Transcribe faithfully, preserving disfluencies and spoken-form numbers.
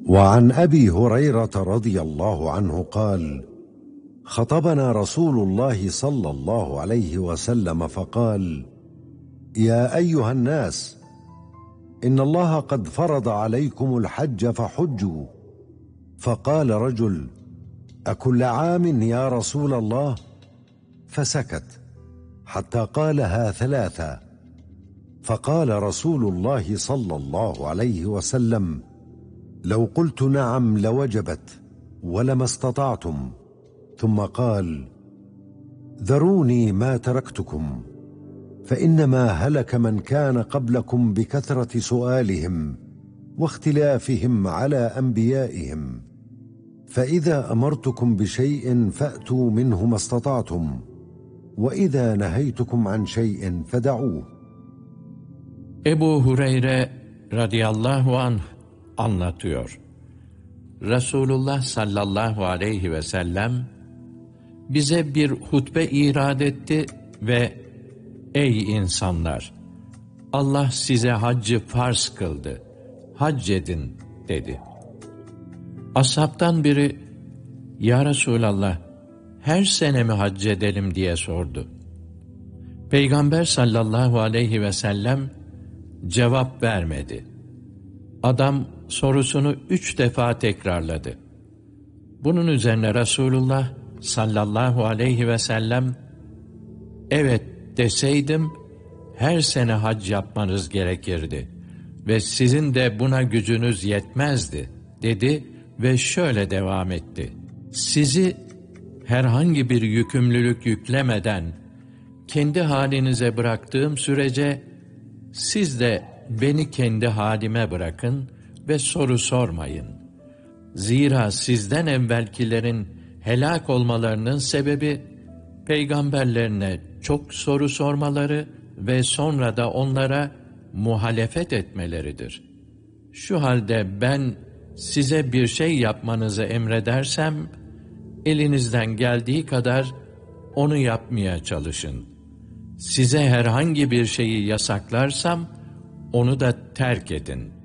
وعن أبي هريرة رضي الله عنه قال: خطبنا رسول الله صلى الله عليه وسلم فقال: يا أيها الناس، إن الله قد فرض عليكم الحج فحجوا. فقال رجل: أكل عام يا رسول الله؟ فسكت حتى قالها ثلاثة، فقال رسول الله صلى الله عليه وسلم: لو قلت نعم لوجبت ولما استطعتم. ثم قال: ذروني ما تركتكم، فإنما هلك من كان قبلكم بكثرة سؤالهم واختلافهم على أنبيائهم، فإذا أمرتكم بشيء فأتوا منه ما استطعتم، وإذا نهيتكم عن شيء فدعوه. Ebu Hureyre radıyallahu anh anlatıyor. Resulullah sallallahu aleyhi ve sellem bize bir hutbe irad etti ve ey insanlar! Allah size haccı farz kıldı. Hac edin dedi. Ashabtan biri, ya Resulallah, her sene mi hac edelim diye sordu. Peygamber sallallahu aleyhi ve sellem cevap vermedi. Adam sorusunu üç defa tekrarladı. Bunun üzerine Resulullah sallallahu aleyhi ve sellem, evet deseydim her sene hac yapmanız gerekirdi ve sizin de buna gücünüz yetmezdi dedi ve şöyle devam etti. Sizi herhangi bir yükümlülük yüklemeden kendi halinize bıraktığım sürece siz de beni kendi halime bırakın ve soru sormayın. Zira sizden evvelkilerin helak olmalarının sebebi peygamberlerine çok soru sormaları ve sonra da onlara muhalefet etmeleridir. Şu halde ben size bir şey yapmanızı emredersem, elinizden geldiği kadar onu yapmaya çalışın. Size herhangi bir şeyi yasaklarsam, onu da terk edin.